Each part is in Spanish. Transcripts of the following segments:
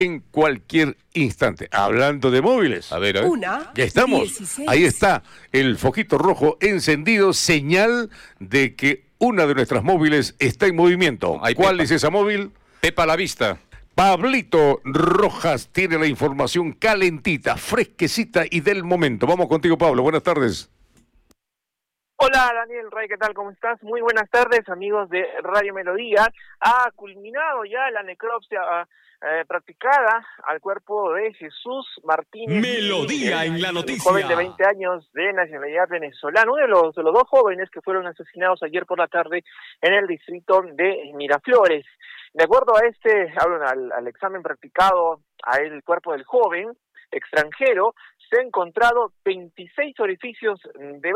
en cualquier instante. Hablando de móviles, A ver. ya estamos. 16. Ahí está el foquito rojo encendido, señal de que una de nuestras móviles está en movimiento. Ahí, ¿Cuál Pepa. es esa móvil? Pepa a la vista. Pablito Rojas tiene la información calentita, fresquecita y del momento. Vamos contigo, Pablo. Buenas tardes. Hola Daniel Ray, ¿qué tal? ¿Cómo estás? Muy buenas tardes, amigos de Radio Melodía. Ha culminado ya la necropsia practicada al cuerpo de Jesús Martínez. Melodía en la noticia. Joven de 20 años de nacionalidad venezolana, uno de los dos jóvenes que fueron asesinados ayer por la tarde en el distrito de Miraflores. De acuerdo a al examen practicado al cuerpo del joven extranjero, se han encontrado 25 orificios de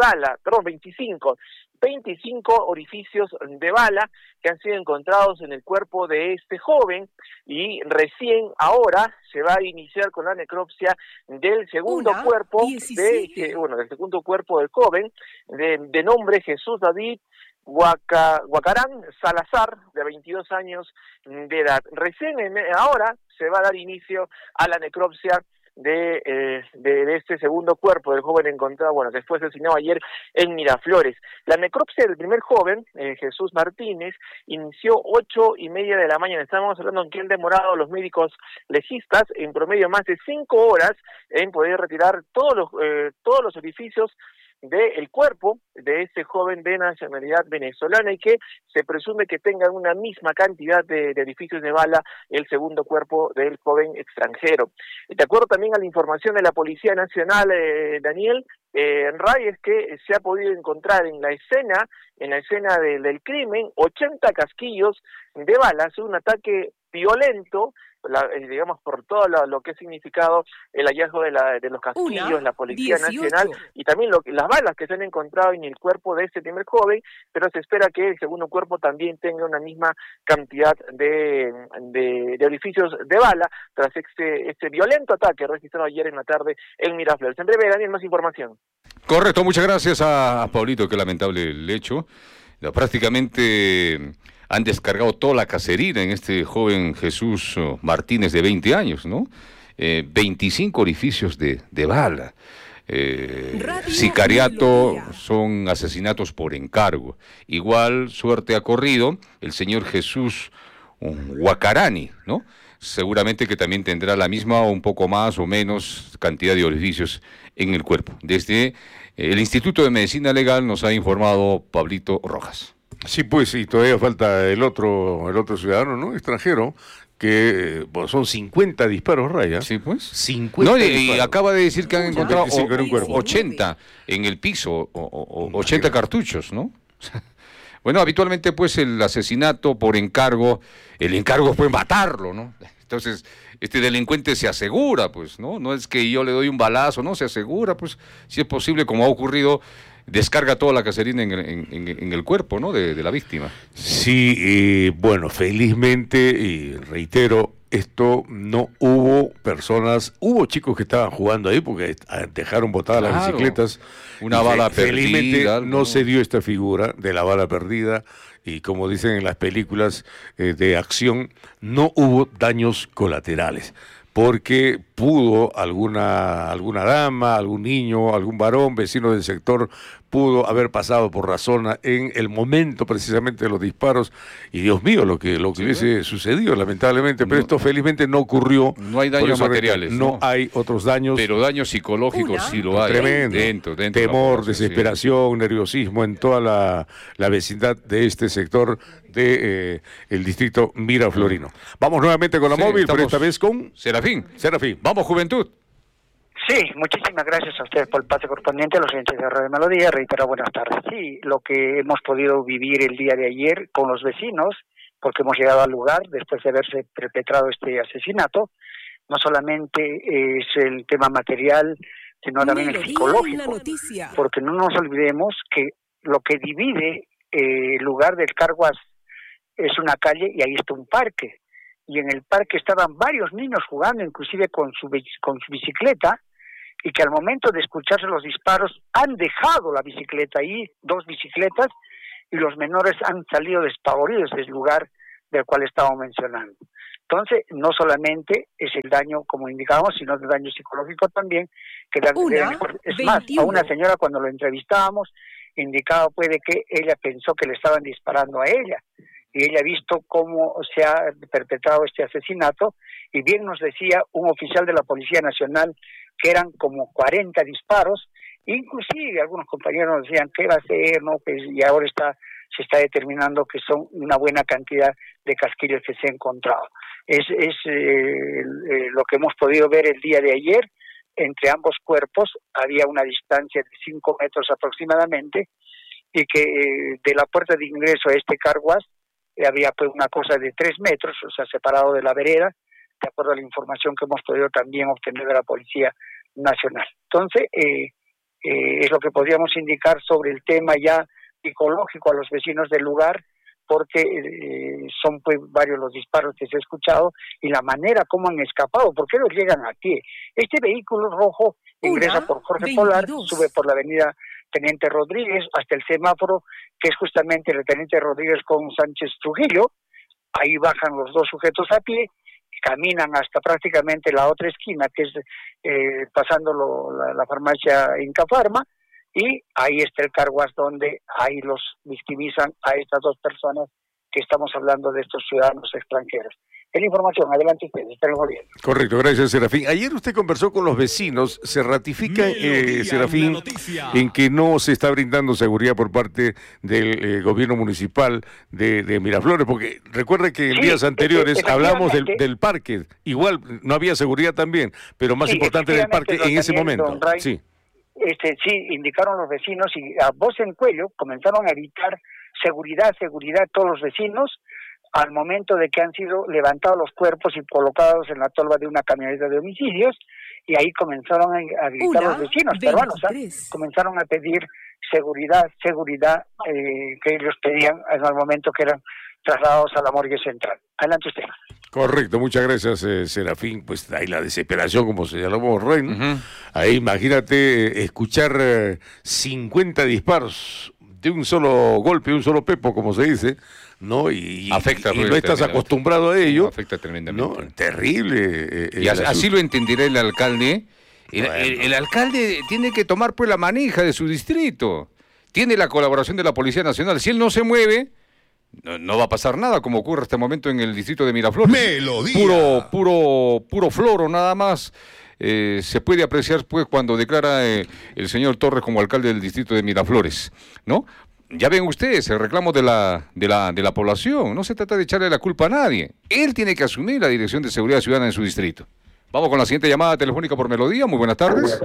bala que han sido encontrados en el cuerpo de este joven, y recién ahora se va a iniciar con la necropsia del segundo cuerpo del segundo cuerpo del joven de nombre Jesús David Guacarán Salazar, de 22 años de edad. Recién ahora se va a dar inicio a la necropsia de este segundo cuerpo del joven encontrado, que fue asesinado ayer en Miraflores. La necropsia del primer joven, Jesús Martínez, inició 8:30 de la mañana. Estamos hablando en que han demorado los médicos legistas en promedio más de 5 horas en poder retirar todos los orificios del cuerpo de este joven de nacionalidad venezolana, y que se presume que tengan una misma cantidad de orificios de bala el segundo cuerpo del joven extranjero. De acuerdo también a la información de la Policía Nacional, Daniel, en RAI, es que se ha podido encontrar en la escena del crimen 80 casquillos de balas, un ataque violento, por todo lo que ha significado el hallazgo de los casquillos, la Policía 18. Nacional, y también las balas que se han encontrado en el cuerpo de este primer joven, pero se espera que el segundo cuerpo también tenga una misma cantidad de orificios de bala tras este violento ataque registrado ayer en la tarde en Miraflores. En breve, Daniel, más información. Correcto, muchas gracias a Pablito, qué lamentable el hecho. Prácticamente han descargado toda la cacería en este joven Jesús Martínez de 20 años, ¿no? 25 orificios de bala. Sicariato, Melodía. son asesinatos por encargo. Igual suerte ha corrido el señor Jesús Guacarani, ¿no? Seguramente que también tendrá la misma o un poco más o menos cantidad de orificios en el cuerpo. Desde el Instituto de Medicina Legal nos ha informado Pablito Rojas. Sí, pues, y todavía falta el otro ciudadano, ¿no? Extranjero, que son 50 disparos, Raya. Sí, pues. 50 No, y disparos. acaba de decir que han encontrado 25 en un cuerpo. 80 en el piso, o 80 cartuchos, ¿no? Bueno, habitualmente, pues, el asesinato por encargo, el encargo fue matarlo, ¿no? Entonces, este delincuente se asegura, pues, ¿no? No es que yo le doy un balazo, no, se asegura, pues, si es posible, como ha ocurrido, descarga toda la cacería en el cuerpo, ¿no? De la víctima. Sí, bueno, felizmente, y reitero, esto no hubo hubo chicos que estaban jugando ahí porque dejaron botadas las Claro. bicicletas. Una Y bala felizmente perdida, algo, no ¿no? se dio esta figura de la bala perdida, y como dicen en las películas de acción, no hubo daños colaterales, porque pudo alguna dama, algún niño, algún varón, vecino del sector, pudo haber pasado por la zona en el momento precisamente de los disparos, y Dios mío, lo que hubiese sucedido, lamentablemente, pero esto felizmente no ocurrió. No hay Por daños eso, materiales, no ¿no? hay otros daños. Pero daños psicológicos sí lo hay. Tremendo. Dentro de la Temor, población, sí. desesperación, nerviosismo en toda la vecindad de este sector de el distrito Miraflorino. Vamos nuevamente con la Sí, móvil, pero estamos- esta vez con Serafín. Serafín. Vamos, juventud. Sí, muchísimas gracias a ustedes por el pase correspondiente a los oyentes de Radio Melodía. Reitero, buenas tardes. Sí, lo que hemos podido vivir el día de ayer con los vecinos, porque hemos llegado al lugar después de haberse perpetrado este asesinato, no solamente es el tema material, sino también el Melodía en la psicológico, noticia. porque no nos olvidemos que lo que divide el lugar del Carguas es una calle y ahí está un parque. Y en el parque estaban varios niños jugando, inclusive con su bicicleta, y que al momento de escucharse los disparos han dejado la bicicleta ahí, 2 bicicletas, y los menores han salido despavoridos del lugar del cual estábamos mencionando. Entonces, no solamente es el daño, como indicábamos, sino el daño psicológico también. Es más, a una señora cuando lo entrevistábamos, indicaba puede que ella pensó que le estaban disparando a ella, y ella ha visto cómo se ha perpetrado este asesinato, y bien nos decía un oficial de la Policía Nacional que eran como 40 disparos, inclusive algunos compañeros nos decían qué va a hacer, ¿no? Y ahora se está determinando que son una buena cantidad de casquillos que se han encontrado. Es lo que hemos podido ver el día de ayer. Entre ambos cuerpos había una distancia de 5 metros aproximadamente, y que de la puerta de ingreso a este carguas había pues una cosa de 3 metros, o sea, separado de la vereda, de acuerdo a la información que hemos podido también obtener de la Policía Nacional. Entonces, es lo que podríamos indicar sobre el tema ya psicológico a los vecinos del lugar, porque son pues varios los disparos que se ha escuchado y la manera como han escapado, porque ellos llegan a pie. Este vehículo rojo ingresa por Jorge 22. Polar, sube por la avenida Teniente Rodríguez hasta el semáforo, que es justamente el Teniente Rodríguez con Sánchez Trujillo. Ahí bajan los dos sujetos a pie, caminan hasta prácticamente la otra esquina, que es pasando la farmacia Inca Pharma, y ahí está el carguas donde ahí los victimizan a estas dos personas que estamos hablando de estos ciudadanos extranjeros. Es la información, adelante ustedes, estaremos bien. Correcto, gracias Serafín. Ayer usted conversó con los vecinos, ¿se ratifica, Serafín, en que no se está brindando seguridad por parte del gobierno municipal de Miraflores? Porque recuerde que en días anteriores hablamos del parque, igual no había seguridad también, pero más importante del parque en ese momento. Sí, indicaron los vecinos y a voz en cuello comenzaron a gritar seguridad todos los vecinos, al momento de que han sido levantados los cuerpos y colocados en la tolva de una camioneta de homicidios, y ahí comenzaron a gritar los vecinos peruanos, comenzaron a pedir seguridad que ellos pedían en el momento que eran trasladados a la morgue central. Adelante usted. Correcto, muchas gracias, Serafín. Pues ahí la desesperación, como señalamos, Ren. Ahí imagínate escuchar 50 disparos de un solo golpe, un solo pepo, como se dice, ¿no? Y no estás acostumbrado a ello. Afecta tremendamente. ¿No? Terrible. Y así lo entenderá el alcalde. El alcalde tiene que tomar pues la manija de su distrito. Tiene la colaboración de la Policía Nacional. Si él no se mueve, no va a pasar nada, como ocurre hasta el momento en el distrito de Miraflores. Melodía. Puro floro, nada más. Se puede apreciar pues cuando declara el señor Torres como alcalde del distrito de Miraflores, ¿no? Ya ven ustedes el reclamo de la población. No se trata de echarle la culpa a nadie. Él tiene que asumir la dirección de seguridad ciudadana en su distrito. Vamos con la siguiente llamada telefónica por Melodía. Muy buenas tardes.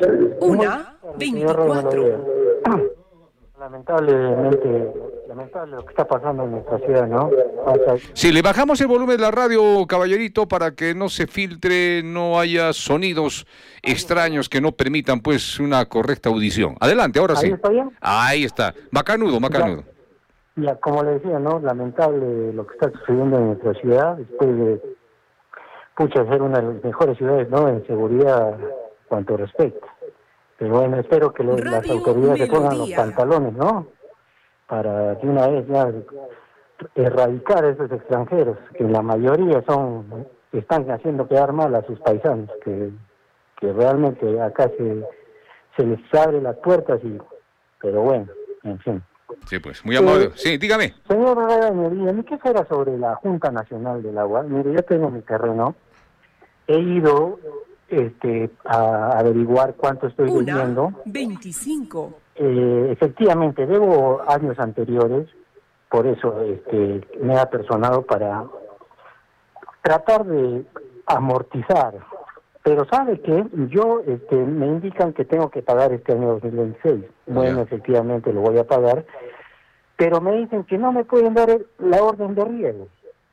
1:24. Lamentable lo que está pasando en nuestra ciudad, ¿no? Sí, le bajamos el volumen de la radio, caballerito, para que no se filtre, no haya sonidos extraños que no permitan, pues, una correcta audición. Adelante, ahora sí. ¿Ahí está bien? Ahí está. Macanudo. Ya, como le decía, ¿no? Lamentable lo que está sucediendo en nuestra ciudad, después de, ser una de las mejores ciudades, ¿no? En seguridad, cuanto respecta. Pero bueno, espero que las autoridades se pongan los pantalones, ¿no? Para de una vez ya erradicar a esos extranjeros, que la mayoría están haciendo quedar mal a sus paisanos, que realmente acá se les abre las puertas, pero bueno, en fin. Sí, pues, muy amable. Sí, dígame. Señor Rada, ¿qué será sobre la Junta Nacional del Agua? Mire, yo tengo mi terreno, he ido a averiguar cuánto estoy debiendo. 25. Efectivamente, debo años anteriores, por eso me he apersonado para tratar de amortizar. Pero ¿sabe qué? Yo me indican que tengo que pagar este año 2026. Bueno, efectivamente lo voy a pagar, pero me dicen que no me pueden dar la orden de riego.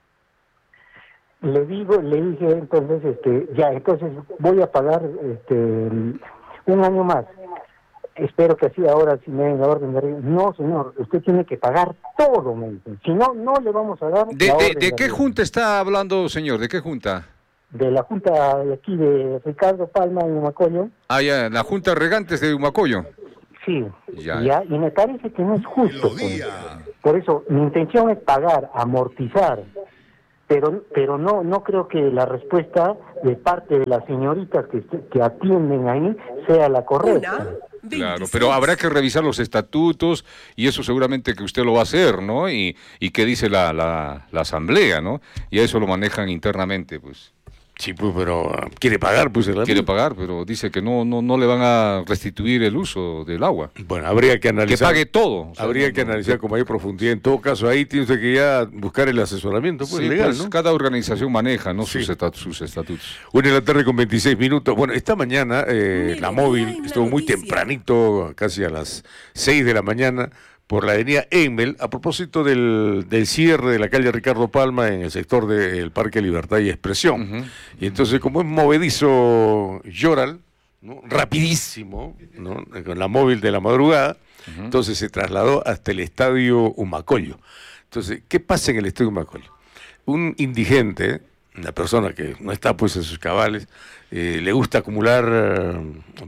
Le dije entonces, entonces voy a pagar un año más. Espero que así ahora sí me den la orden de riego. No, señor, usted tiene que pagar todo, me dicen. Si no, no le vamos a dar la orden ¿De qué junta está hablando, señor? ¿De qué junta? De la junta de aquí de Ricardo Palma en Humacoyo. Ah, ya, la junta de regantes de Humacoyo. Sí, ya, y me parece que no es justo. Por eso, mi intención es pagar, amortizar pero no creo que la respuesta de parte de las señoritas que atienden ahí sea la correcta. Claro, pero habrá que revisar los estatutos y eso seguramente que usted lo va a hacer, ¿no? Y qué dice la asamblea, ¿no? Y a eso lo manejan internamente, pues. Sí, pues, pero quiere pagar, pues. Quiere pagar, pero dice que no le van a restituir el uso del agua. Bueno, habría que analizar. Que pague todo. Habría que analizar con mayor profundidad. En todo caso, ahí tiene usted que ya buscar el asesoramiento, pues, sí, legal, pues, ¿no? Cada organización maneja, ¿no? Sí. sus estatutos. 1:26 PM. Bueno, esta mañana la móvil estuvo muy tempranito, casi a las 6 de la mañana, por la avenida Emmel, a propósito del cierre de la calle Ricardo Palma en el sector del Parque Libertad y Expresión. Y entonces, como es movedizo Lloral, ¿no? Rapidísimo, ¿no? Con la móvil de la madrugada, entonces se trasladó hasta el Estadio Humacoyo. Entonces, ¿qué pasa en el Estadio Humacoyo? Un indigente, una persona que no está pues en sus cabales, le gusta acumular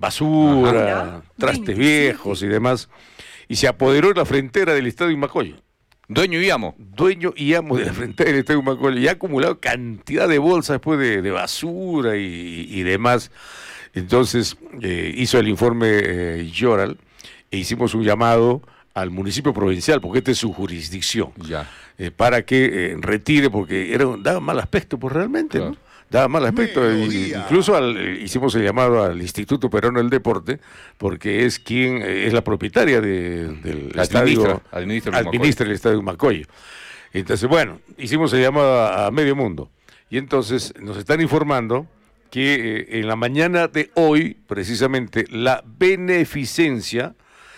basura, trastes viejos y demás, y se apoderó de la frontera del Estadio Humacoyo. Dueño y amo. Dueño y amo de la frontera del Estadio Humacoyo. Y ha acumulado cantidad de bolsas después de basura y demás. Entonces hizo el informe Lloral e hicimos un llamado al municipio provincial, porque esta es su jurisdicción, para que retire, porque daba mal aspecto, pues realmente, claro, ¿no? Daba mal aspecto. Incluso hicimos el llamado al Instituto Peruano del Deporte, porque es la propietaria del estadio, administra el estadio Humacoyo. Entonces, bueno, hicimos el llamado a medio mundo. Y entonces nos están informando que en la mañana de hoy, precisamente, la Beneficencia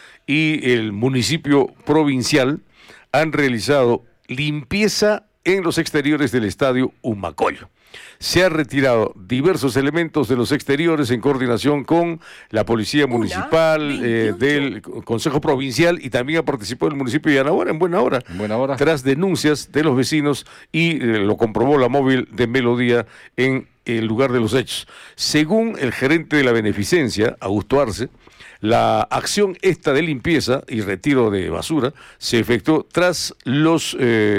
y el municipio provincial han realizado limpieza en los exteriores del estadio Humacoyo. Se han retirado diversos elementos de los exteriores en coordinación con la Policía Municipal, del Consejo Provincial, y también ha participado el municipio de Yanagüera en buena hora. Tras denuncias de los vecinos, y lo comprobó la móvil de Melodía en el lugar de los hechos. Según el gerente de la Beneficencia, Augusto Arce, la acción esta de limpieza y retiro de basura se efectuó tras los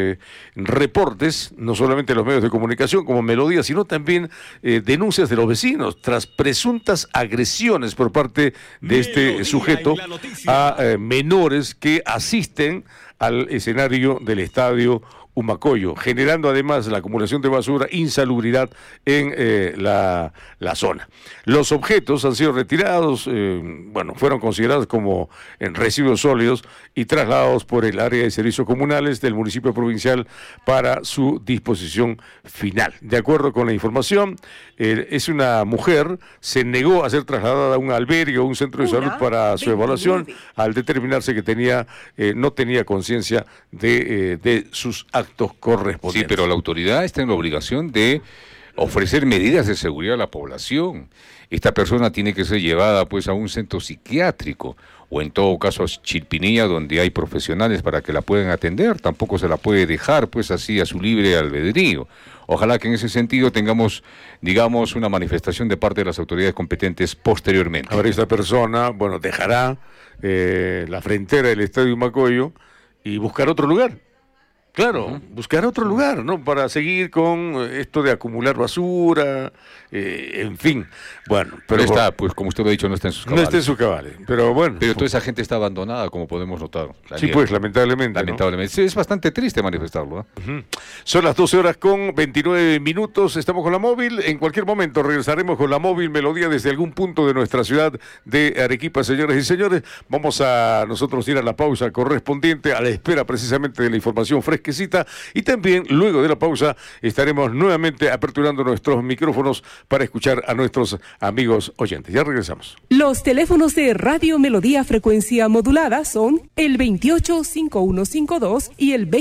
reportes, no solamente de los medios de comunicación como Melodía, sino también denuncias de los vecinos, tras presuntas agresiones por parte de este sujeto a menores que asisten al escenario del estadio Humacoyo, generando además la acumulación de basura, insalubridad en la zona. Los objetos han sido retirados, fueron considerados como residuos sólidos y trasladados por el área de servicios comunales del municipio provincial para su disposición final. De acuerdo con la información, es una mujer, se negó a ser trasladada a un albergue o un centro de salud para su evaluación, al determinarse que no tenía conciencia de sus actos correspondientes. Sí, pero la autoridad está en la obligación de ofrecer medidas de seguridad a la población. Esta persona tiene que ser llevada pues a un centro psiquiátrico, o en todo caso a Chilpinilla, donde hay profesionales para que la puedan atender. Tampoco se la puede dejar pues así a su libre albedrío. Ojalá que en ese sentido tengamos, digamos, una manifestación de parte de las autoridades competentes posteriormente. Ahora esta persona, dejará la frontera del estadio Humacoyo y buscará otro lugar. Claro, buscar otro lugar, ¿no? Para seguir con esto de acumular basura, en fin. Bueno, pero está, pues como usted lo ha dicho, no está en sus cabales. No está en sus cabales, pero bueno. Pero toda esa gente está abandonada, como podemos notar. Sí, pues, lamentablemente. Lamentablemente. ¿No? Sí, es bastante triste manifestarlo, ¿eh? Son las 12:29. Estamos con la móvil. En cualquier momento regresaremos con la móvil Melodía desde algún punto de nuestra ciudad de Arequipa, señores y señores. Vamos a nosotros ir a la pausa correspondiente, a la espera precisamente de la información fresquecita, y también luego de la pausa estaremos nuevamente aperturando nuestros micrófonos para escuchar a nuestros amigos oyentes. Ya regresamos. Los teléfonos de Radio Melodía frecuencia modulada son el 285152 y el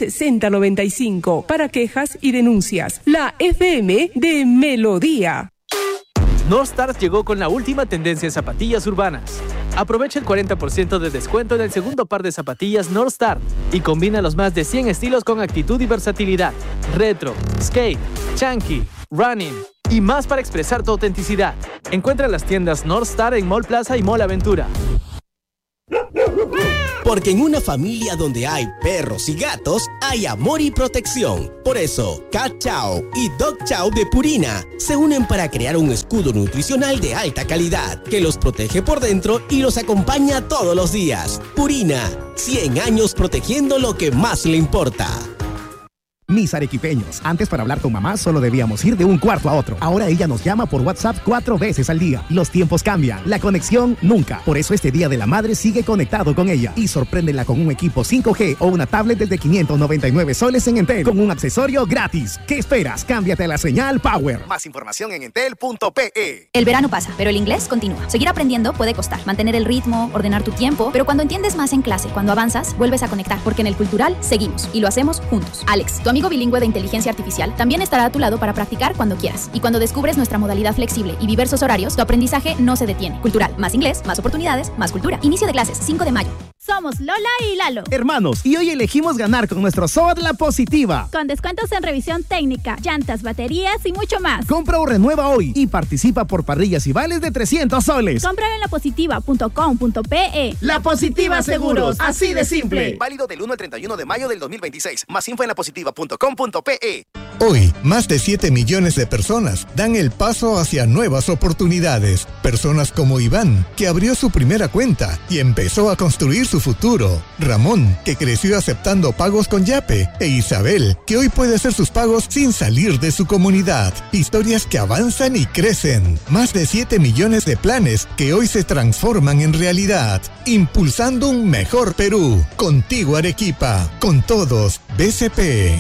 206095 para quejas y denuncias. La FM de Melodía. Northstar llegó con la última tendencia en zapatillas urbanas. Aprovecha el 40% de descuento en el segundo par de zapatillas Northstar y combina los más de 100 estilos con actitud y versatilidad. Retro, skate, chunky, running y más para expresar tu autenticidad. Encuentra las tiendas Northstar en Mall Plaza y Mall Aventura. Porque en una familia donde hay perros y gatos, hay amor y protección. Por eso, Cat Chow y Dog Chow de Purina se unen para crear un escudo nutricional de alta calidad que los protege por dentro y los acompaña todos los días. Purina, 100 años protegiendo lo que más le importa. Mis arequipeños, antes para hablar con mamá solo debíamos ir de un cuarto a otro. Ahora ella nos llama por WhatsApp 4 veces al día. Los tiempos cambian, la conexión nunca. Por eso este Día de la Madre sigue conectado con ella y sorpréndela con un equipo 5G o una tablet desde 599 soles en Entel con un accesorio gratis. ¿Qué esperas? Cámbiate a la señal Power. Más información en entel.pe. El verano pasa, pero el inglés continúa. Seguir aprendiendo puede costar. Mantener el ritmo, ordenar tu tiempo, pero cuando entiendes más en clase, cuando avanzas, vuelves a conectar, porque en el Cultural seguimos y lo hacemos juntos. Alex, tu amigo bilingüe de inteligencia artificial, también estará a tu lado para practicar cuando quieras. Y cuando descubres nuestra modalidad flexible y diversos horarios, tu aprendizaje no se detiene. Cultural, más inglés, más oportunidades, más cultura. Inicio de clases, 5 de mayo. Somos Lola y Lalo. Hermanos, y hoy elegimos ganar con nuestro SOAT La Positiva. Con descuentos en revisión técnica, llantas, baterías y mucho más. Compra o renueva hoy y participa por parrillas y vales de 300 soles. Cómpralo en lapositiva.com.pe. La Positiva Seguros, así de simple. Válido del 1 al 31 de mayo del 2026. Más info en lapositiva.com.pe. Hoy, más de 7 millones de personas dan el paso hacia nuevas oportunidades. Personas como Iván, que abrió su primera cuenta y empezó a construir su futuro. Ramón, que creció aceptando pagos con Yape. E Isabel, que hoy puede hacer sus pagos sin salir de su comunidad. Historias que avanzan y crecen. Más de 7 millones de planes que hoy se transforman en realidad. Impulsando un mejor Perú. Contigo, Arequipa. Con todos, BCP.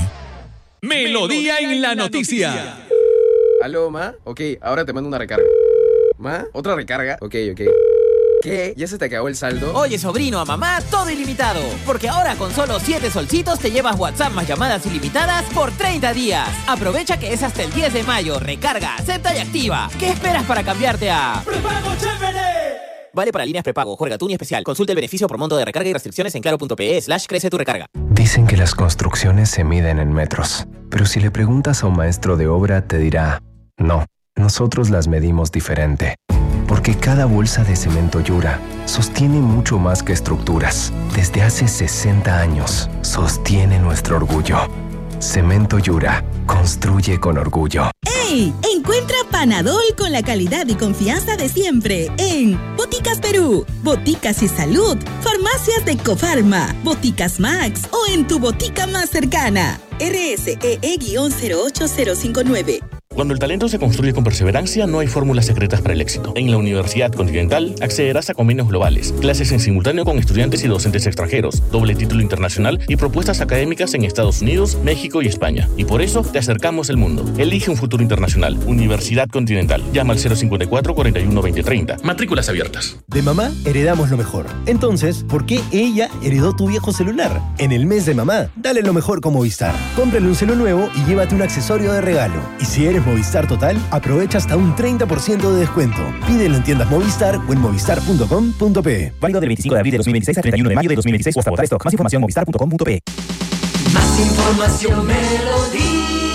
Melodía en la noticia. Aló, ma. Ok, ahora te mando una recarga. Ma, otra recarga. Ok. ¿Qué? ¿Ya se te acabó el saldo? Oye, sobrino, a mamá, todo ilimitado. Porque ahora con solo 7 solcitos te llevas WhatsApp más llamadas ilimitadas por 30 días. Aprovecha que es hasta el 10 de mayo. Recarga, acepta y activa. ¿Qué esperas para cambiarte a ¡Prepago Chévere! Vale para líneas prepago, Jorge Gatún y especial. Consulta el beneficio por monto de recarga y restricciones en claro.pe/crece tu recarga. Dicen que las construcciones se miden en metros. Pero si le preguntas a un maestro de obra, te dirá: no, nosotros las medimos diferente. Porque cada bolsa de cemento Yura sostiene mucho más que estructuras. Desde hace 60 años, sostiene nuestro orgullo. Cemento Yura, construye con orgullo. ¡Ey! Encuentra Panadol con la calidad y confianza de siempre en Boticas Perú, Boticas y Salud, Farmacias de Cofarma, Boticas Max o en tu botica más cercana. RSEE-08059. Cuando el talento se construye con perseverancia, no hay fórmulas secretas para el éxito. En la Universidad Continental accederás a convenios globales, clases en simultáneo con estudiantes y docentes extranjeros, doble título internacional y propuestas académicas en Estados Unidos, México y España. Y por eso te acercamos el mundo. Elige un futuro internacional. Universidad Continental. Llama al 054-41-2030. Matrículas abiertas. De mamá heredamos lo mejor. Entonces, ¿por qué ella heredó tu viejo celular? En el mes de mamá, dale lo mejor con Movistar. Cómprale un celu nuevo y llévate un accesorio de regalo. Y si eres Movistar Total, aprovecha hasta un 30% de descuento. Pídelo en tiendas Movistar o en movistar.com.pe. Válido del 25 de abril de 2026 al 31 de mayo de 2026 o hasta agotar stock. Más información movistar.com.pe. Más información Melodía.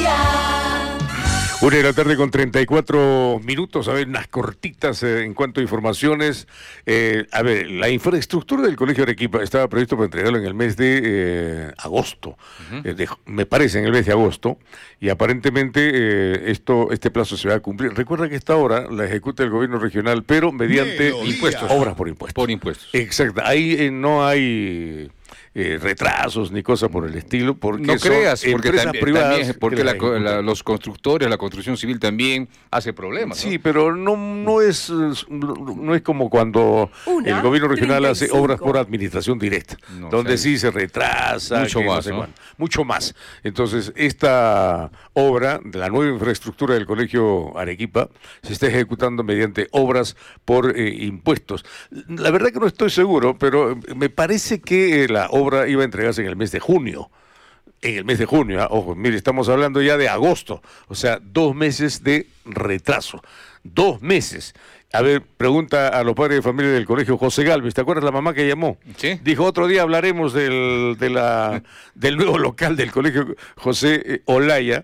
1:34 a ver, unas cortitas en cuanto a informaciones. A ver, la infraestructura del Colegio Arequipa estaba previsto para entregarlo en el mes de agosto, me parece en el mes de agosto, y aparentemente este plazo se va a cumplir. Recuerda que esta obra la ejecuta el gobierno regional, pero mediante impuestos. Obras por impuestos. Por impuestos. Exacto, ahí no hay retrasos ni cosas por el estilo, porque no creas, porque empresas privadas, porque los constructores, la construcción civil también hace problemas, ¿no? Sí, pero no es como cuando el gobierno regional hace obras por administración directa, donde sí se retrasa mucho más, ¿no? Mucho más. Entonces, esta obra de la nueva infraestructura del Colegio Arequipa se está ejecutando mediante obras por impuestos. La verdad que no estoy seguro, pero me parece que la obra iba a entregarse en el mes de junio. Ojo, mire, estamos hablando ya de agosto, o sea, 2 meses de retraso. 2 meses. A ver, pregunta a los padres de familia del colegio José Galvez, ¿te acuerdas la mamá que llamó? Sí. Dijo, otro día hablaremos del nuevo local del colegio José Olaya,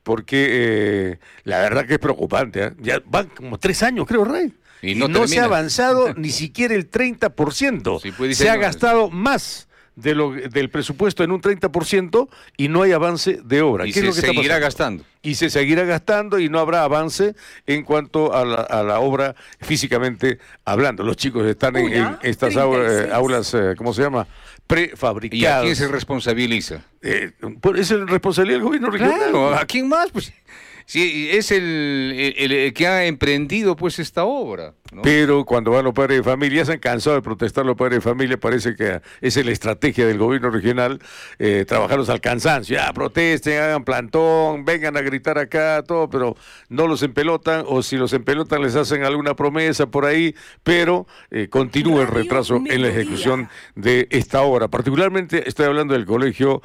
porque la verdad que es preocupante. ¿Eh? Ya van como 3 años, creo, Ray. Y no se ha avanzado ni siquiera el 30%. Sí, se ha gastado más del presupuesto en un 30% y no hay avance de obra. Y ¿Qué se es lo que seguirá está gastando. Y se seguirá gastando y no habrá avance en cuanto a la obra físicamente hablando. Los chicos están en estas aulas, ¿cómo se llama? Prefabricadas. ¿Y a quién se responsabiliza? Es el responsabilidad del gobierno regional. Claro, ¿a quién más? Pues sí, es el que ha emprendido pues esta obra, ¿no? Pero cuando van los padres de familia, se han cansado de protestar los padres de familia, parece que esa es la estrategia del gobierno regional, trabajarlos al cansancio, ya protesten, hagan plantón, vengan a gritar acá, todo, pero no los empelotan, o si los empelotan les hacen alguna promesa por ahí, pero continúa el retraso en la ejecución de esta obra. Particularmente estoy hablando del colegio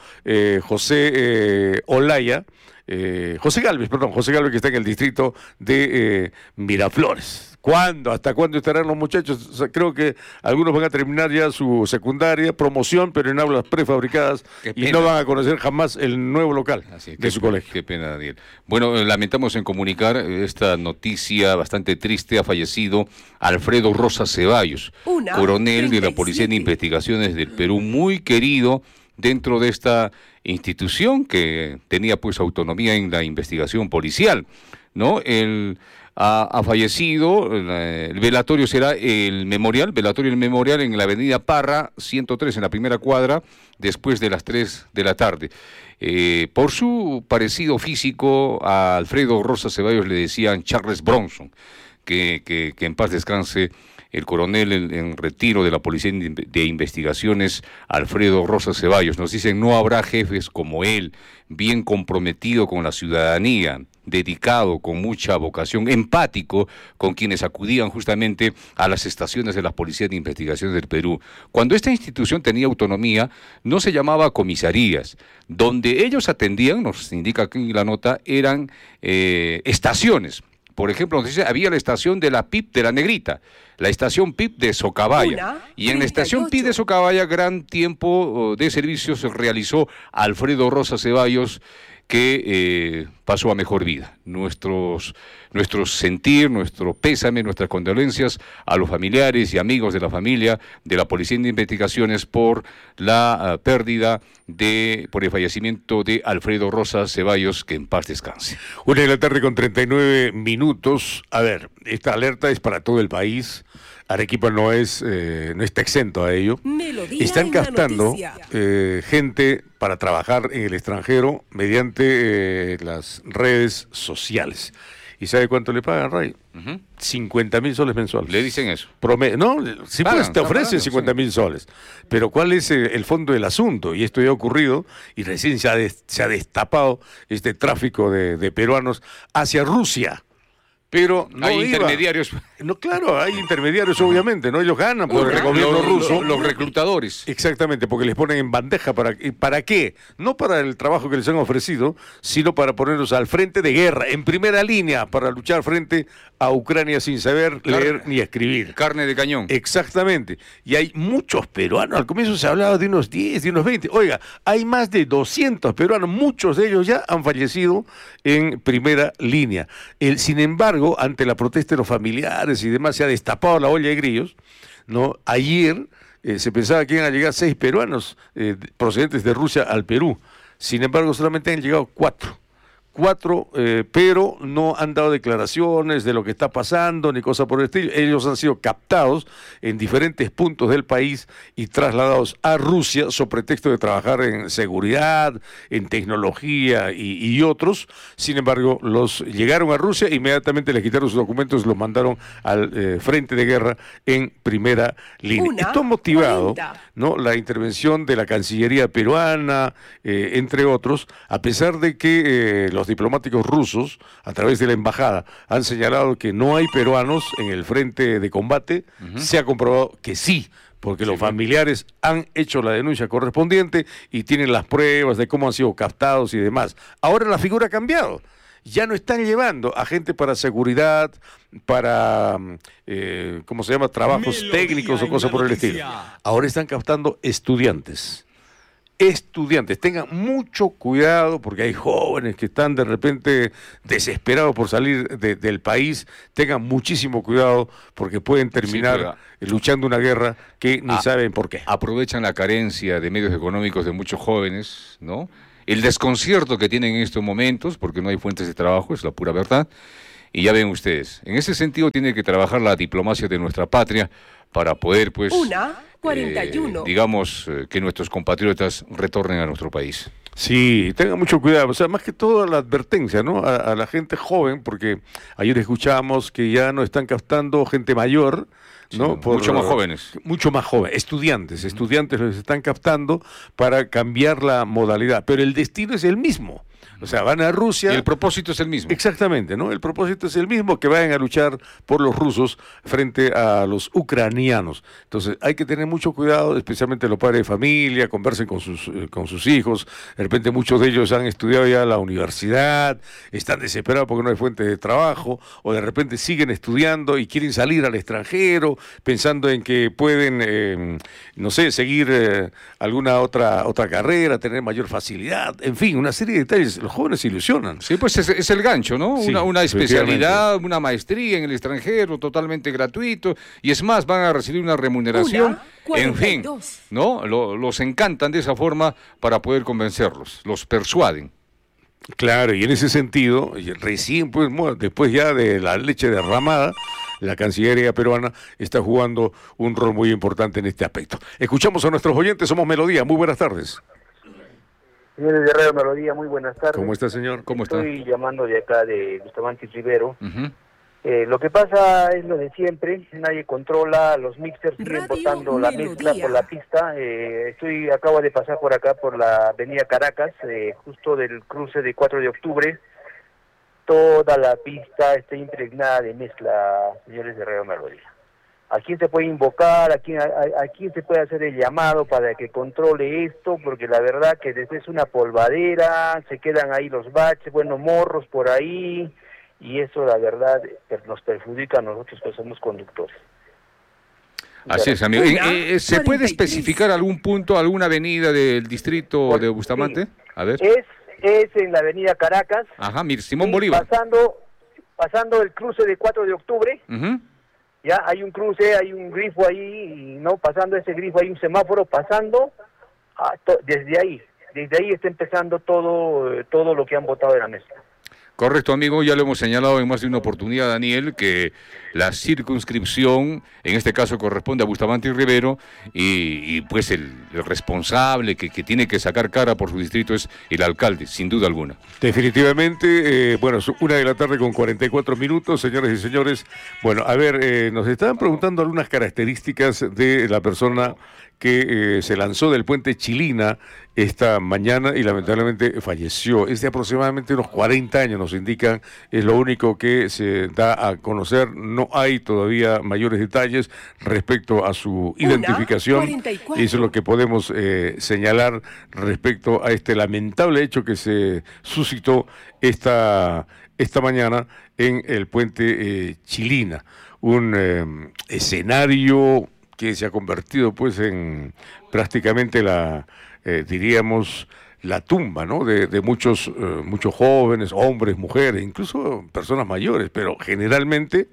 José Olaya, José Galvez, que está en el distrito de Miraflores. ¿Hasta cuándo estarán los muchachos? O sea, creo que algunos van a terminar ya su secundaria, promoción, pero en aulas prefabricadas y no van a conocer jamás el nuevo local de su colegio. Qué pena, Daniel. Bueno, lamentamos en comunicar esta noticia bastante triste. Ha fallecido Alfredo Rosa Ceballos, coronel de la Policía de Investigaciones del Perú, muy querido dentro de esta institución que tenía pues autonomía en la investigación policial, ¿no? Él ha fallecido, el velatorio será el memorial en la avenida Parra, 103, en la primera cuadra, después de las 3 de la tarde. Por su parecido físico, a Alfredo Rosa Ceballos le decían Charles Bronson, que en paz descanse el coronel en retiro de la Policía de Investigaciones, Alfredo Rosa Ceballos. Nos dicen, no habrá jefes como él, bien comprometido con la ciudadanía, dedicado, con mucha vocación, empático con quienes acudían justamente a las estaciones de la Policía de Investigaciones del Perú. Cuando esta institución tenía autonomía, no se llamaba comisarías. Donde ellos atendían, nos indica aquí la nota, eran estaciones. Por ejemplo, nos dice, había la estación de la PIP de la Negrita, la estación PIP de Socabaya. Y en la estación PIP de Socabaya, gran tiempo de servicios realizó Alfredo Rosa Ceballos, que pasó a mejor vida. Nuestro sentir, nuestro pésame, nuestras condolencias a los familiares y amigos de la familia de la Policía de Investigaciones por la pérdida por el fallecimiento de Alfredo Rosa Ceballos, que en paz descanse. 1:39 p.m. A ver, esta alerta es para todo el país. Arequipa no está exento a ello. Están captando gente para trabajar en el extranjero mediante las redes sociales. ¿Y sabe cuánto le pagan, Ray? 50.000 soles mensuales. ¿Le dicen eso? No, sí, pues te ofrecen 50.000 soles. Pero ¿cuál es el fondo del asunto? Y esto ya ha ocurrido y recién se ha destapado este tráfico de peruanos hacia Rusia. Pero no hay intermediarios. No, claro, hay intermediarios, obviamente, ¿no? Ellos ganan por el gobierno ruso. Los reclutadores. Exactamente, porque les ponen en bandeja. ¿Para qué? No para el trabajo que les han ofrecido, sino para ponerlos al frente de guerra, en primera línea, para luchar frente a Ucrania sin saber leer ni escribir. Carne de cañón. Exactamente. Y hay muchos peruanos. Al comienzo se hablaba de unos 10, de unos 20. Oiga, hay más de 200 peruanos. Muchos de ellos ya han fallecido en primera línea. Sin embargo, ante la protesta de los familiares y demás, se ha destapado la olla de grillos, ¿no? Ayer se pensaba que iban a llegar 6 peruanos procedentes de Rusia al Perú. Sin embargo, solamente han llegado 4, pero no han dado declaraciones de lo que está pasando ni cosa por el estilo. Ellos han sido captados en diferentes puntos del país y trasladados a Rusia sobre pretexto de trabajar en seguridad, en tecnología y otros. Sin embargo, los llegaron a Rusia, inmediatamente les quitaron sus documentos, los mandaron al frente de guerra en primera línea. Esto ha motivado, ¿no?, la intervención de la Cancillería peruana, entre otros, a pesar de que los diplomáticos rusos, a través de la embajada, han señalado que no hay peruanos en el frente de combate. Se ha comprobado que sí, porque los familiares han hecho la denuncia correspondiente y tienen las pruebas de cómo han sido captados y demás. Ahora la figura ha cambiado. Ya no están llevando a gente para seguridad, para, ¿cómo se llama?, trabajos técnicos o cosas por el estilo. Ahora están captando estudiantes. estudiantes. Tengan mucho cuidado porque hay jóvenes que están de repente desesperados por salir del país. Tengan muchísimo cuidado porque pueden terminar luchando una guerra que ni saben por qué. Aprovechan la carencia de medios económicos de muchos jóvenes, ¿no? El desconcierto que tienen en estos momentos porque no hay fuentes de trabajo, es la pura verdad. Y ya ven ustedes, en ese sentido tiene que trabajar la diplomacia de nuestra patria para poder, pues, 1:41. Que nuestros compatriotas retornen a nuestro país. Sí, tengan mucho cuidado, o sea, más que todo la advertencia, ¿no? A la gente joven, porque ayer escuchábamos que ya no están captando gente mayor, ¿no? Mucho más jóvenes. Mucho más jóvenes, estudiantes los están captando para cambiar la modalidad, pero el destino es el mismo. O sea, van a Rusia. Y el propósito es el mismo. Exactamente, ¿no? El propósito es el mismo, que vayan a luchar por los rusos frente a los ucranianos. Entonces, hay que tener mucho cuidado, especialmente los padres de familia, conversen con sus hijos. De repente muchos de ellos han estudiado ya la universidad, están desesperados porque no hay fuente de trabajo, o de repente siguen estudiando y quieren salir al extranjero, pensando en que pueden, no sé, seguir alguna otra carrera, tener mayor facilidad, en fin, una serie de detalles. Los jóvenes se ilusionan. Sí, pues es el gancho, ¿no? Sí, una especialidad, una maestría en el extranjero, totalmente gratuito, y es más, van a recibir una remuneración, en fin, ¿no? Los encantan de esa forma para poder convencerlos, los persuaden. Claro, y en ese sentido, recién, pues, después ya de la leche derramada, la Cancillería peruana está jugando un rol muy importante en este aspecto. Escuchamos a nuestros oyentes, somos Melodía, muy buenas tardes. Señores de Radio Melodía, muy buenas tardes. ¿Cómo está, señor? ¿Cómo está? Estoy llamando de acá de Bustamante Rivero. Lo que pasa es lo de siempre, nadie controla, los mixers siguen botando la mezcla por la pista. Acabo de pasar por acá, por la avenida Caracas, justo del cruce de 4 de octubre. Toda la pista está impregnada de mezcla, señores de Radio Melodía. ¿A quién se puede invocar? ¿A quién se puede hacer el llamado para que controle esto? Porque la verdad que después es una polvadera, se quedan ahí los baches, morros por ahí, y eso la verdad nos perjudica a nosotros que somos conductores. Así es, amigo. ¿Se puede especificar algún punto, alguna avenida del distrito de Bustamante? Sí. A ver. Es en la avenida Caracas. Ajá, Simón Bolívar. Pasando el cruce de 4 de octubre. Ya hay un cruce, hay un grifo ahí, y no pasando ese grifo hay un semáforo pasando, desde ahí está empezando todo lo que han votado de la mesa. Correcto, amigo, ya lo hemos señalado en más de una oportunidad, Daniel, que la circunscripción, en este caso corresponde a Bustamante y Rivero, y pues el responsable que tiene que sacar cara por su distrito es el alcalde, sin duda alguna. Definitivamente, es 1:44 p.m, señores y señores. Bueno, a ver, nos estaban preguntando algunas características de la persona que se lanzó del puente Chilina esta mañana y lamentablemente falleció. Es de aproximadamente unos 40 años, nos indican, es lo único que se da a conocer. No hay todavía mayores detalles respecto a su identificación. Eso es lo que podemos señalar respecto a este lamentable hecho que se suscitó esta mañana en el puente Chilina. Un escenario que se ha convertido pues en prácticamente diríamos la tumba, ¿no? de muchos jóvenes, hombres, mujeres, incluso personas mayores, pero generalmente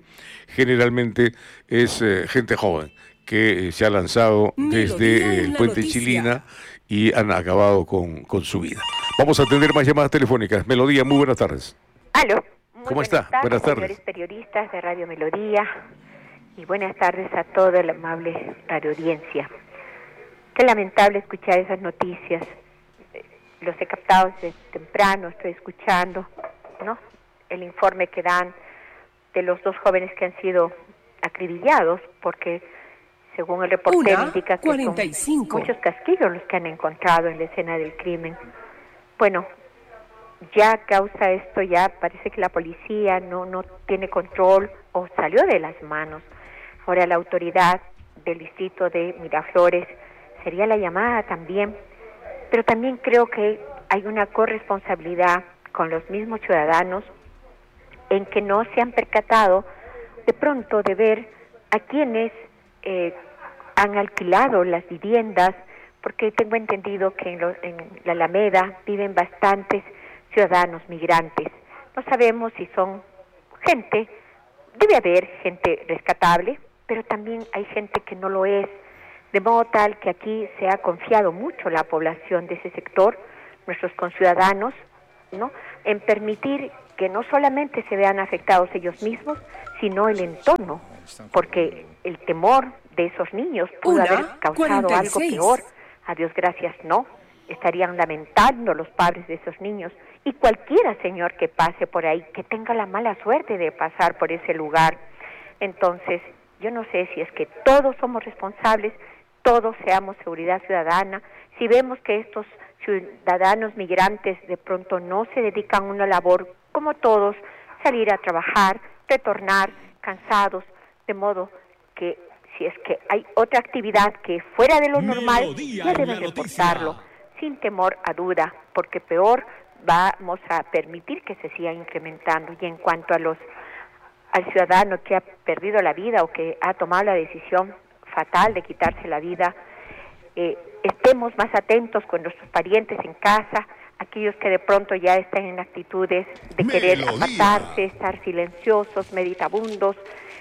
es gente joven que se ha lanzado desde el puente Chilina y han acabado con su vida. Vamos a atender más llamadas telefónicas. Melodía, muy buenas tardes. Aló. ¿Cómo está? Buenas tardes. Señores periodistas de Radio Melodía. Y buenas tardes a toda la amable radioaudiencia. Qué lamentable escuchar esas noticias. Los he captado desde temprano, estoy escuchando, ¿no? El informe que dan de los dos jóvenes que han sido acribillados, porque según el reportero indica que 45. Son muchos casquillos los que han encontrado en la escena del crimen. Bueno, ya a causa de esto ya parece que la policía no tiene control o salió de las manos. Ahora la autoridad del distrito de Miraflores sería la llamada también, pero también creo que hay una corresponsabilidad con los mismos ciudadanos en que no se han percatado de pronto de ver a quienes han alquilado las viviendas porque tengo entendido que en la Alameda viven bastantes ciudadanos migrantes. No sabemos si son gente, debe haber gente rescatable, pero también hay gente que no lo es, de modo tal que aquí se ha confiado mucho la población de ese sector, nuestros conciudadanos, ¿no?, en permitir que no solamente se vean afectados ellos mismos, sino el entorno, porque el temor de esos niños pudo haber causado 46. algo peor. A Dios gracias no, estarían lamentando los padres de esos niños, y cualquiera, señor, que pase por ahí, que tenga la mala suerte de pasar por ese lugar. Entonces, yo no sé si es que todos somos responsables, todos seamos seguridad ciudadana. Si vemos que estos ciudadanos migrantes de pronto no se dedican a una labor como todos, salir a trabajar, retornar cansados, de modo que si es que hay otra actividad que fuera de lo normal, ya deben reportarlo, sin temor a duda, porque peor vamos a permitir que se siga incrementando. Y en cuanto al ciudadano que ha perdido la vida o que ha tomado la decisión fatal de quitarse la vida, estemos más atentos con nuestros parientes en casa, aquellos que de pronto ya están en actitudes de querer apartarse, estar silenciosos, meditabundos.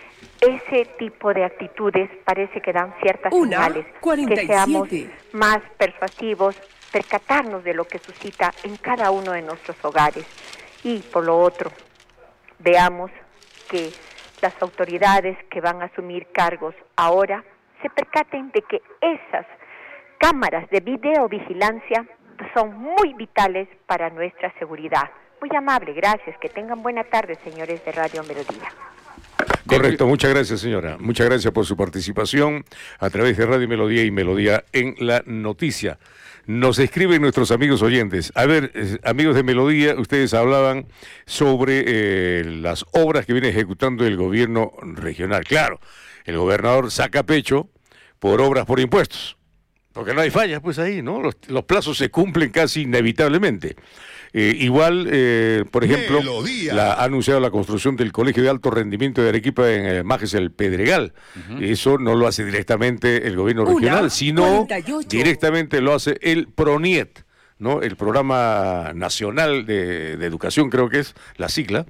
Ese tipo de actitudes parece que dan ciertas señales, que seamos más persuasivos, percatarnos de lo que suscita en cada uno de nuestros hogares. Y por lo otro, veamos que las autoridades que van a asumir cargos ahora se percaten de que esas cámaras de videovigilancia son muy vitales para nuestra seguridad. Muy amable, gracias. Que tengan buena tarde, señores de Radio Melodía. Correcto, muchas gracias, señora. Muchas gracias por su participación a través de Radio Melodía y Melodía en la Noticia. Nos escriben nuestros amigos oyentes. A ver, amigos de Melodía, ustedes hablaban sobre las obras que viene ejecutando el gobierno regional. Claro, el gobernador saca pecho por obras por impuestos, porque no hay fallas, pues ahí, ¿no? Los plazos se cumplen casi inevitablemente. Igual, por ejemplo, ha anunciado la construcción del Colegio de Alto Rendimiento de Arequipa en Majes el Pedregal. Eso no lo hace directamente el gobierno regional, sino 48. Directamente lo hace el PRONIET, ¿no? El Programa Nacional de Educación, creo que es la sigla,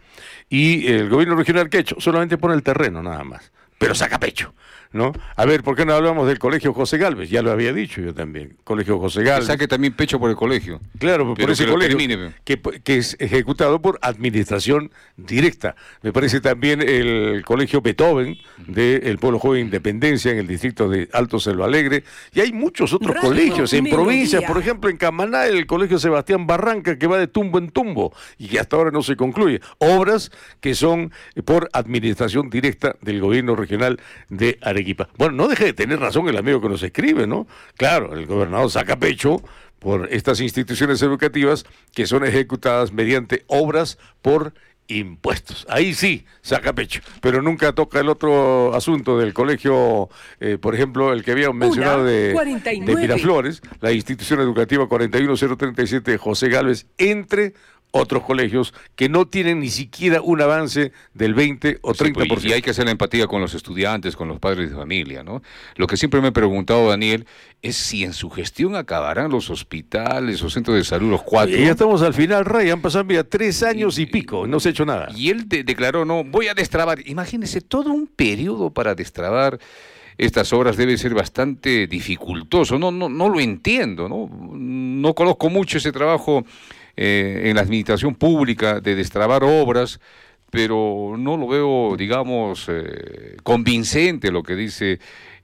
y el gobierno regional, ¿qué ha hecho? Solamente pone el terreno, nada más, pero saca pecho, ¿no? A ver, ¿por qué no hablamos del Colegio José Gálvez? Ya lo había dicho yo también. Colegio José Gálvez. Que saque también pecho por el colegio. Claro, por ese colegio que es ejecutado por administración directa. Me parece también el Colegio Beethoven del Pueblo Joven Independencia en el distrito de Alto Selva Alegre. Y hay muchos otros colegios en provincias. Por ejemplo, en Camaná, el Colegio Sebastián Barranca, que va de tumbo en tumbo y que hasta ahora no se concluye. Obras que son por administración directa del gobierno regional de Arequipa. Bueno, no deje de tener razón el amigo que nos escribe, ¿no? Claro, el gobernador saca pecho por estas instituciones educativas que son ejecutadas mediante obras por impuestos. Ahí sí, saca pecho, pero nunca toca el otro asunto del colegio, por ejemplo, el que habíamos mencionado de Miraflores, la institución educativa 41037 de José Gálvez, entre otros colegios que no tienen ni siquiera un avance del 20 o 30%. Pues, y hay que hacer la empatía con los estudiantes, con los padres de familia, ¿no? Lo que siempre me he preguntado, Daniel, es si en su gestión acabarán los hospitales o centros de salud, los 4. Y ya estamos al final, Ray, han pasado 3 años y pico, no se ha hecho nada. Y él declaró, no, voy a destrabar. Imagínese, todo un periodo para destrabar estas obras debe ser bastante dificultoso. No lo entiendo, ¿no? No conozco mucho ese trabajo en la administración pública de destrabar obras, pero no lo veo, digamos, convincente lo que dice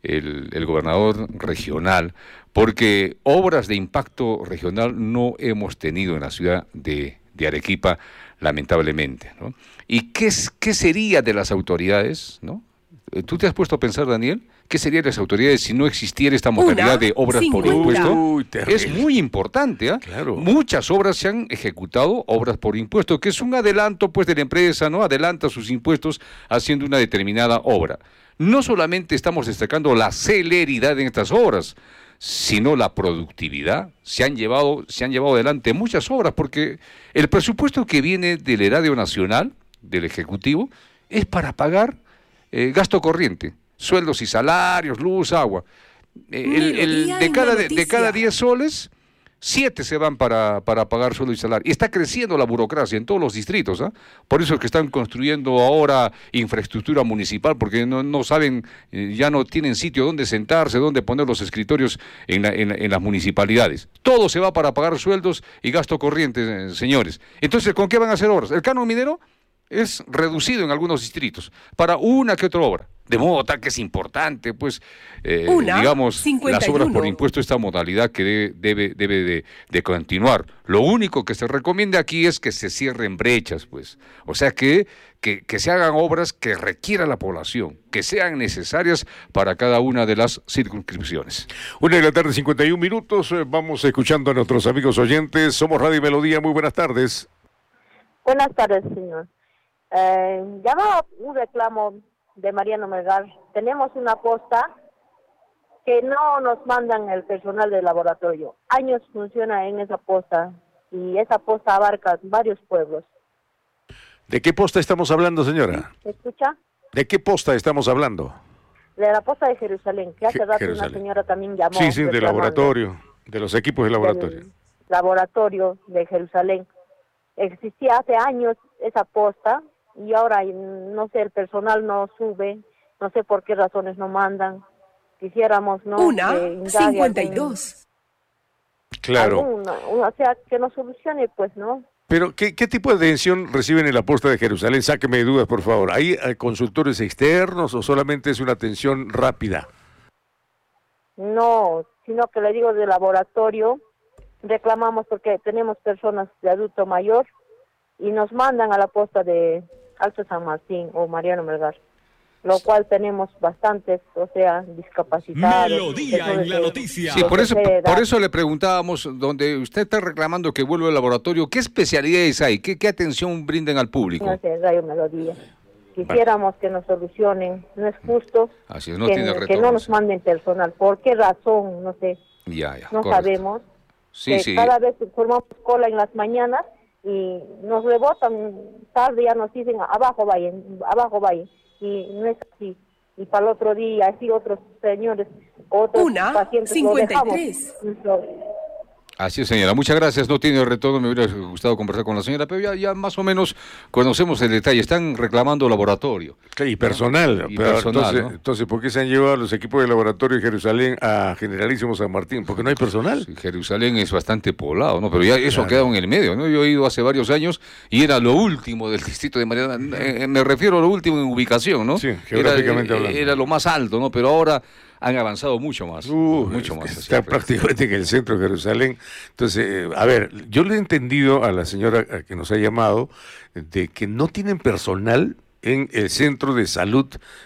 el gobernador regional, porque obras de impacto regional no hemos tenido en la ciudad de Arequipa, lamentablemente, ¿no? ¿Y qué sería de las autoridades, ¿no? ¿Tú te has puesto a pensar, Daniel? ¿Qué serían las autoridades si no existiera esta modalidad de obras por impuesto? Es muy importante, ¿eh? Claro. Muchas obras se han ejecutado, obras por impuesto, que es un adelanto pues de la empresa, ¿no? Adelanta sus impuestos haciendo una determinada obra. No solamente estamos destacando la celeridad en estas obras, sino la productividad. Se han llevado adelante muchas obras, porque el presupuesto que viene del Erario Nacional, del Ejecutivo, es para pagar gasto corriente, sueldos y salarios, luz, agua. de cada 10 soles, 7 se van para pagar sueldo y salario. Y está creciendo la burocracia en todos los distritos, ¿ah? Por eso es que están construyendo ahora infraestructura municipal, porque no saben, ya no tienen sitio donde sentarse, donde poner los escritorios en las municipalidades. Todo se va para pagar sueldos y gasto corriente, señores. Entonces, ¿con qué van a hacer obras? El canon minero es reducido en algunos distritos para una que otra obra. De modo tal que es importante, pues, digamos, 51. Las obras por impuesto, esta modalidad que debe de continuar. Lo único que se recomienda aquí es que se cierren brechas, pues. O sea, que se hagan obras que requiera la población, que sean necesarias para cada una de las circunscripciones. 1:51 PM, vamos escuchando a nuestros amigos oyentes. Somos Radio Melodía, muy buenas tardes. Buenas tardes, señor. Llamaba un reclamo de Mariano Melgar. Tenemos una posta que no nos mandan el personal del laboratorio. Años funciona en esa posta y esa posta abarca varios pueblos. ¿De qué posta estamos hablando, señora? ¿Me escucha? ¿De qué posta estamos hablando? De la posta de Jerusalén, que hace rato una señora también llamó. Sí, del laboratorio, de los equipos de laboratorio. Del laboratorio de Jerusalén. Existía hace años esa posta y ahora, no sé, el personal no sube, no sé por qué razones no mandan. Quisiéramos, ¿no? 1:52. Claro. O sea, que nos solucione, pues, ¿no? Pero, ¿qué tipo de atención reciben en la posta de Jerusalén? Sáqueme de dudas, por favor. ¿Hay consultores externos o solamente es una atención rápida? No, sino que le digo de laboratorio, reclamamos porque tenemos personas de adulto mayor y nos mandan a la posta de Alto San Martín o Mariano Melgar, lo cual tenemos bastantes, o sea, discapacitados. Melodía en la noticia. Sí, por eso le preguntábamos, donde usted está reclamando que vuelva al laboratorio, ¿qué especialidades hay? ¿Qué atención brindan al público? No sé, Radio Melodía. Quisiéramos que nos solucionen, no es justo. Así es, no tiene retorno, que no nos manden personal. ¿Por qué razón? No sé. No correcto. Sabemos. Sí. Cada vez formamos cola en las mañanas y nos rebotan tarde, ya nos dicen abajo vayan, y no es así. Y para el otro día, así otros señores, otros pacientes 1:53. Así es, señora. Muchas gracias. No tiene retorno. Me hubiera gustado conversar con la señora, pero ya más o menos conocemos el detalle. Están reclamando laboratorio. Y personal. Y pero personal, entonces, ¿por qué se han llevado los equipos de laboratorio de Jerusalén a Generalísimo San Martín? ¿Porque no hay personal? Sí, Jerusalén es bastante poblado, ¿no? Pero ya eso ha quedado en el medio, ¿no? Yo he ido hace varios años y era lo último del distrito de Mariana. Me refiero a lo último en ubicación, ¿no? Sí, geográficamente hablando. Era lo más alto, ¿no? Pero ahora han avanzado mucho más. Mucho más. Está prácticamente en el centro de Jerusalén. Entonces, a ver, yo le he entendido a la señora que nos ha llamado de que no tienen personal en el centro de salud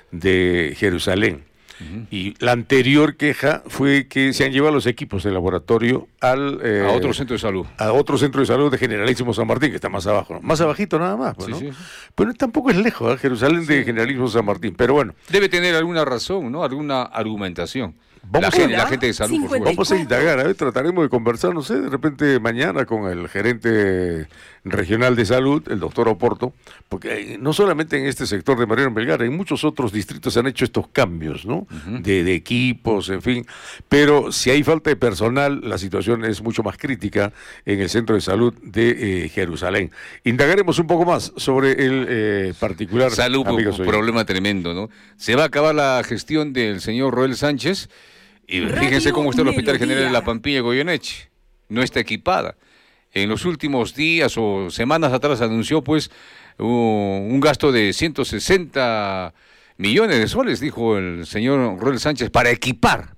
de Jerusalén. Y la anterior queja fue que se han llevado los equipos de laboratorio a otro centro de salud. A otro centro de salud de Generalísimo San Martín, que está más abajo, ¿no? Más abajito nada más, pues, ¿no? Sí. Pero tampoco es lejos, Jerusalén de Generalísimo San Martín, pero bueno. Debe tener alguna razón, ¿no? Alguna argumentación. La gente de salud, por supuesto. Vamos a indagar, a ver, trataremos de conversar, no sé, de repente mañana con el gerente regional de salud, el doctor Oporto, porque no solamente en este sector de Mariano Melgar, en muchos otros distritos han hecho estos cambios, ¿no? De equipos, en fin, pero si hay falta de personal, la situación es mucho más crítica en el centro de salud de Jerusalén. Indagaremos un poco más sobre el particular. Salud, un problema tremendo, ¿no? Se va a acabar la gestión del señor Roel Sánchez. Y fíjense cómo está el Hospital General de La Pampilla, Goyeneche. No está equipada. En los últimos días o semanas atrás anunció pues un gasto de 160 millones de soles, dijo el señor Roel Sánchez, para equipar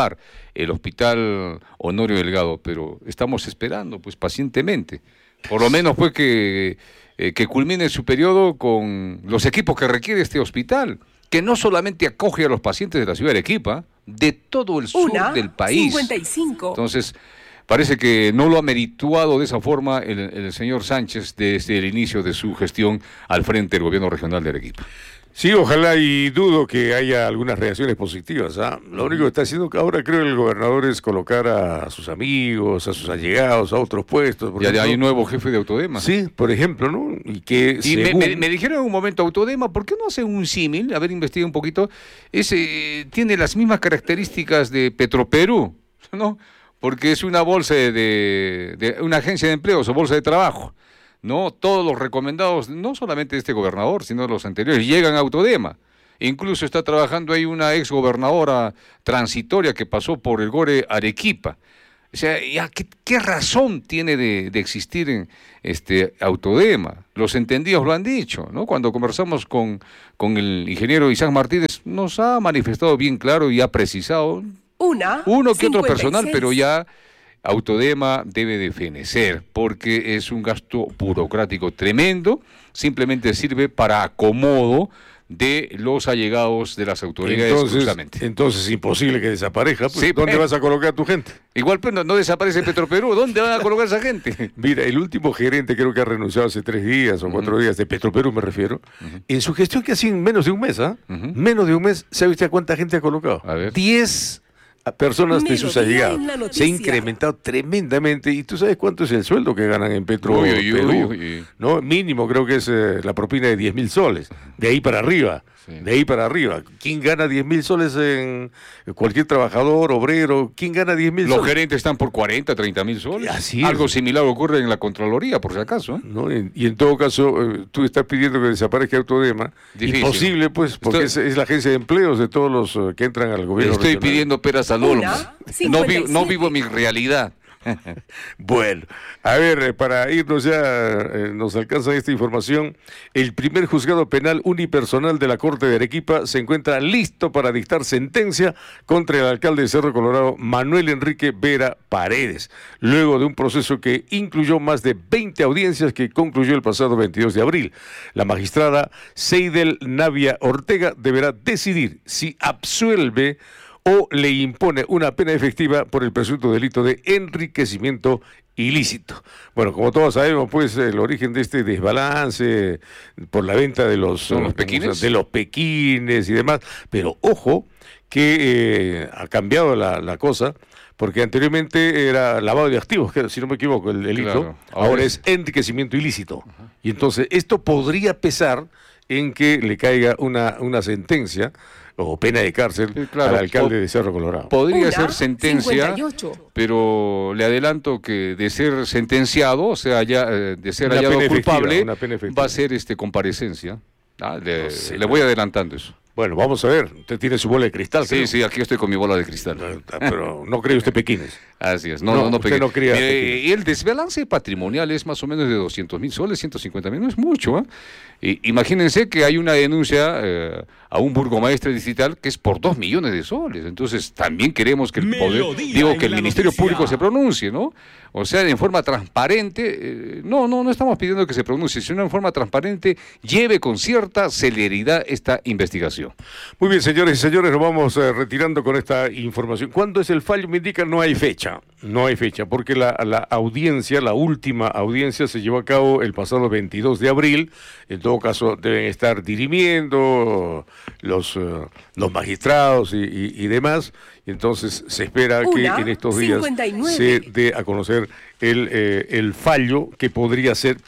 el Hospital Honorio Delgado. Pero estamos esperando pues pacientemente. Por lo menos pues que culmine su periodo con los equipos que requiere este hospital, que no solamente acoge a los pacientes de la ciudad de Arequipa, de todo el sur del país. 55. Entonces, parece que no lo ha merituado de esa forma el señor Sánchez desde el inicio de su gestión al frente del gobierno regional de Arequipa. Sí, ojalá, y dudo que haya algunas reacciones positivas. Lo único que está haciendo ahora, creo, el gobernador es colocar a sus amigos, a sus allegados, a otros puestos. Ya hay un nuevo jefe de Autodema. Sí, por ejemplo, ¿no? Y según... me dijeron en un momento, Autodema, ¿por qué no hace un símil? A ver, investigué un poquito. Tiene las mismas características de Petroperú, ¿no? Porque es una bolsa de una agencia de empleos o bolsa de trabajo. No, todos los recomendados, no solamente de este gobernador, sino de los anteriores, llegan a Autodema. Incluso está trabajando ahí una ex gobernadora transitoria que pasó por el Gore Arequipa. O sea, ¿qué razón tiene de existir en Autodema? Los entendidos lo han dicho, ¿no? Cuando conversamos con el ingeniero Isaac Martínez, nos ha manifestado bien claro y ha precisado uno que otro personal, pero ya Autodema debe de fenecer, porque es un gasto burocrático tremendo, simplemente sirve para acomodo de los allegados de las autoridades. Entonces es imposible que desaparezca. Pues, sí, ¿dónde vas a colocar a tu gente? Igual pues, no desaparece Petroperú, ¿dónde van a colocar a esa gente? Mira, el último gerente creo que ha renunciado hace 3 días o 4 días, de Petroperú me refiero, en su gestión que hace en menos de un mes, menos de un mes, ¿sabe usted cuánta gente ha colocado? A ver. 10 personas de sus allegados. Se ha incrementado tremendamente. ¿Y tú sabes cuánto es el sueldo que ganan en Perú? ¿No? Mínimo creo que es la propina de 10.000 soles. De ahí para arriba. De ahí para arriba. ¿Quién gana 10.000 soles en cualquier trabajador, obrero? ¿Quién gana 10.000 soles? Los gerentes están por 40, 30.000 soles. Así Algo similar ocurre en la Contraloría, por si acaso. ¿No? Y en todo caso, tú estás pidiendo que desaparezca Autodema. Difícil. Imposible, pues, porque es la agencia de empleos de todos los que entran al gobierno Estoy regional. Pidiendo peras al olmo. No vivo mi realidad. Bueno, a ver, para irnos ya, nos alcanza esta información. El primer juzgado penal unipersonal de la Corte de Arequipa se encuentra listo para dictar sentencia contra el alcalde de Cerro Colorado, Manuel Enrique Vera Paredes, luego de un proceso que incluyó más de 20 audiencias que concluyó el pasado 22 de abril. La magistrada Seidel Navia Ortega deberá decidir si absuelve o le impone una pena efectiva por el presunto delito de enriquecimiento ilícito. Bueno, como todos sabemos, pues el origen de este desbalance por la venta de los pequines y demás, pero ojo que ha cambiado la cosa, porque anteriormente era lavado de activos, que, si no me equivoco, el delito, claro. Ahora es enriquecimiento ilícito. Y entonces esto podría pesar en que le caiga una sentencia o pena de cárcel al alcalde de Cerro Colorado. Podría ser sentencia, 58. Pero le adelanto que de ser sentenciado, o sea, de ser hallado culpable, va a ser comparecencia. Le voy adelantando eso. Bueno, vamos a ver. Usted tiene su bola de cristal. Sí, aquí estoy con mi bola de cristal. Pero no cree usted pequines. Así es. No cree. Y el desbalance patrimonial es más o menos de 200.000 soles, 150.000, no es mucho. Imagínense que hay una denuncia a un burgomaestre distrital que es por 2 millones de soles. Entonces también queremos que el Ministerio Público se pronuncie, ¿no? O sea, en forma transparente, no estamos pidiendo que se pronuncie, sino en forma transparente, lleve con cierta celeridad esta investigación. Muy bien, señores y señores, nos vamos retirando con esta información. ¿Cuándo es el fallo? Me indica, no hay fecha, porque la última audiencia se llevó a cabo el pasado 22 de abril, en todo caso deben estar dirimiendo los magistrados y demás, y entonces se espera que en estos días 59. Se dé a conocer el fallo que podría ser,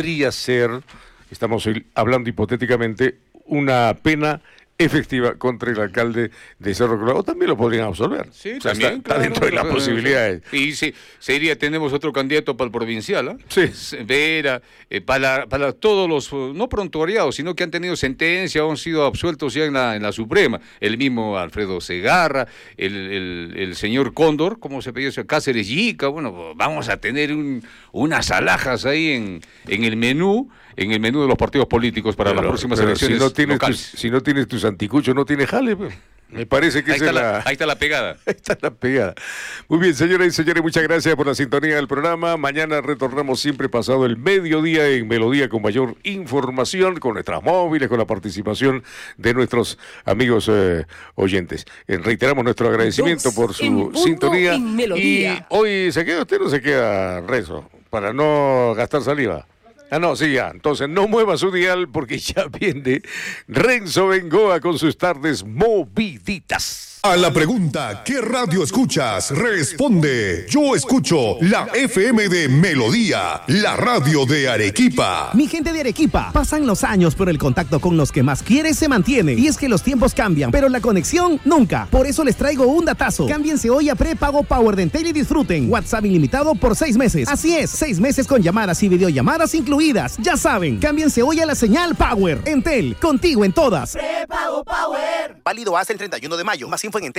estamos hablando hipotéticamente, una pena efectiva contra el alcalde de Cerro Colorado. También lo podrían absolver. Sí, o sea, también, está dentro de las posibilidades. Y sí, tenemos otro candidato para el provincial, Sí. Vera, para todos los, no prontuariados, sino que han tenido sentencia o han sido absueltos ya en la Suprema. El mismo Alfredo Segarra, el señor Cóndor, ¿cómo se pedía eso? Cáceres Yica. Bueno, vamos a tener unas alhajas ahí en el menú de los partidos políticos para las próximas elecciones locales. Si no tienes tus anticuchos, no tienes jale, pues. Me parece que ahí está la pegada. Ahí está la pegada. Muy bien, señoras y señores, muchas gracias por la sintonía del programa. Mañana retornamos siempre pasado el mediodía en Melodía con mayor información, con nuestras móviles, con la participación de nuestros amigos oyentes. Reiteramos nuestro agradecimiento por su sintonía. Y hoy, ¿se queda usted o no se queda rezo? Para no gastar saliva. No, sí, ya. Entonces no mueva su dial porque ya viene Renzo Bengoa con sus tardes moviditas. A la pregunta, ¿qué radio escuchas? Responde, yo escucho la FM de Melodía, la radio de Arequipa. Mi gente de Arequipa, pasan los años, pero el contacto con los que más quieres se mantiene. Y es que los tiempos cambian, pero la conexión nunca. Por eso les traigo un datazo. Cámbiense hoy a prepago Power de Entel y disfruten WhatsApp ilimitado por 6 meses. Así es, 6 meses con llamadas y videollamadas incluidas. Ya saben, cámbiense hoy a la señal Power. Entel, contigo en todas. Prepago Power. Válido hasta el 31 de mayo. Más info en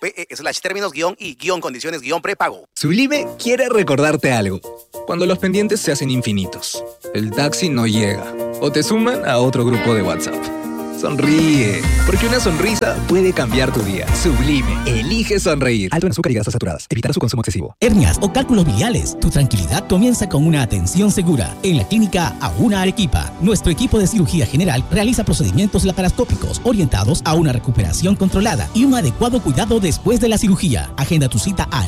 entel.pe/términos-y-condiciones-prepago. Sublime quiere recordarte algo. Cuando los pendientes se hacen infinitos, el taxi no llega o te suman a otro grupo de WhatsApp. Sonríe, porque una sonrisa puede cambiar tu día. Sublime, elige sonreír. Alto en azúcar y grasas saturadas. Evitar su consumo excesivo. Hernias o cálculos biliares. Tu tranquilidad comienza con una atención segura. En la clínica Auna Arequipa, nuestro equipo de cirugía general realiza procedimientos laparoscópicos orientados a una recuperación controlada y un adecuado cuidado después de la cirugía. Agenda tu cita al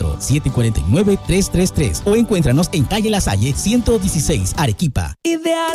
054-749-333 o encuéntranos en calle La Salle 116, Arequipa. Ideal.